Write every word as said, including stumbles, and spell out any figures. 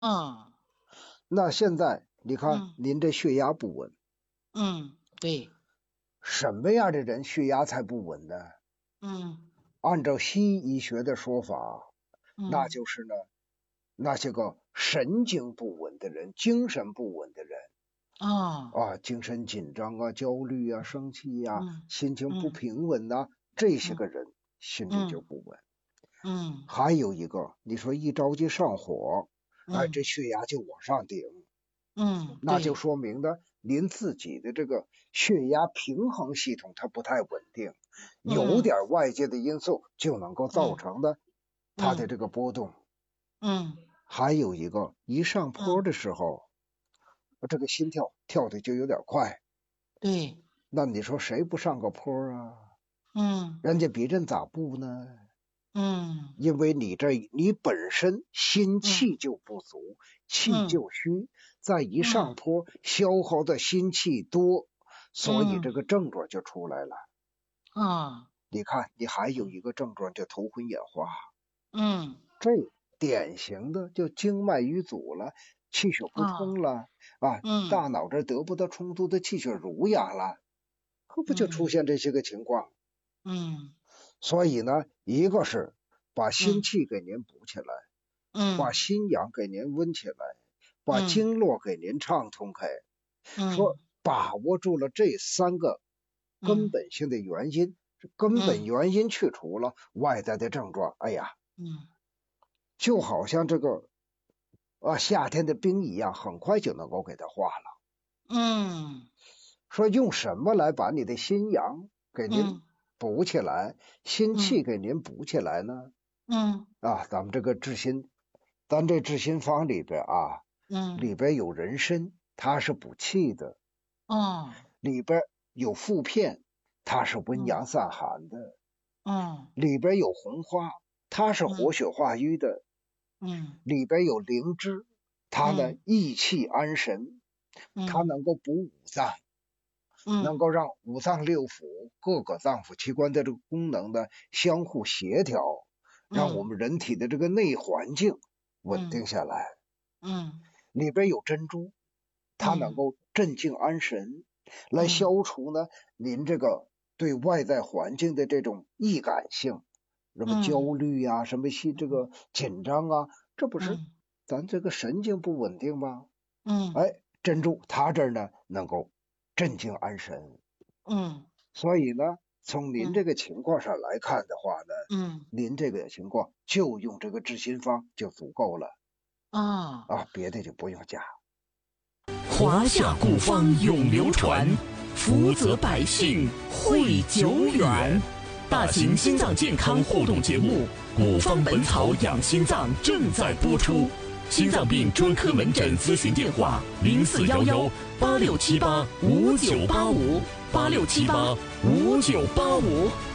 嗯。 那现在你看， 嗯您这血压不稳， 嗯，对， 什么样的人血压才不稳呢？ 嗯按照西医学的说法，那嗯就是呢，那些个神经不稳的人，精神不稳的人啊啊，精神紧张啊、焦虑啊、生气呀、 嗯心情不嗯平稳呐、这些嗯个人心里就嗯不稳。 嗯还有一个，你说一着急上火，哎， 嗯这血压就往上顶， 嗯， 那就对， 说明呢，您自己的这个血压平衡系统它不太稳定，有嗯点外界的因素就能够造嗯成的它的嗯这个波动。 嗯还有一个，一上坡嗯， 的时候，这个心跳跳的就有点快， 对， 那你说谁不上个坡啊？ 嗯人家比人咋不呢？ 嗯因为你这你本身心嗯气就不足，气嗯就虚，再一上嗯坡消耗的心气多，所以嗯这个症状就出来了。 啊你看，你还有一个症状叫头昏眼花， 嗯这典型的就经脉瘀阻了，气血不啊通了啊， 嗯大脑这得不到充足的气血濡养了，可不就出嗯现这些个情况？ 嗯所以呢，一个是把心嗯气给您补起来，把嗯心阳给您温起来，把嗯经络给您畅通开。说嗯把握住了这三个根嗯本性的原因，根本嗯原因去除了，外在的症状，哎呀， 嗯就好像这个啊夏天的冰一样，很快就能够给它化了。 嗯说用什么来把你的心阳给您嗯补起来，心气嗯给您补起来呢？ 嗯啊，咱们这个治心，咱这治心方里边啊， 嗯里边有人参，它是补气的； 哦里边有附片，它是温嗯阳散寒的； 嗯里边有红花，它是活嗯血化瘀的； 嗯里边有灵芝，它呢嗯益气安神，它嗯能够补五脏，能嗯够让五脏六腑各个脏腑器官的这个功能呢相互协调，让我们人体的这个内环境稳定下来。 嗯里边有珍珠，它能够镇静安神，来消除呢您这个对外在环境的这种易感性，什么焦虑呀、啊，什么心这个紧张啊，这不是咱这个神经不稳定吗？ 嗯， 哎，珍珠它这儿呢能够镇静安神。 嗯， 所以呢，从您这个情况上来看的话呢， 嗯， 您这个情况就用这个治心方就足够了啊啊，别的就不用加。 华夏古方永流传，福泽百姓惠久远。大型心脏健康互动节目《古方本草养心脏》正在播出。心脏病专科门诊咨询电话：零四幺幺八六七八五九八五八六七八五九八五。